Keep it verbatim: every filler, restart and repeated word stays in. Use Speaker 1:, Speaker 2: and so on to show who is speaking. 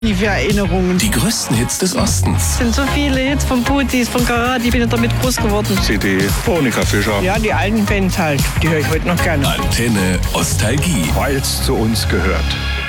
Speaker 1: Die für Erinnerungen.
Speaker 2: Die größten Hits des Ostens.
Speaker 1: Es sind so viele Hits von Putis, von Karat, ich bin damit groß geworden.
Speaker 3: C D, Monika Fischer.
Speaker 1: Ja, die alten Bands halt, die höre ich heute noch gerne.
Speaker 2: Antenne Ostalgie.
Speaker 3: Weil es zu uns gehört.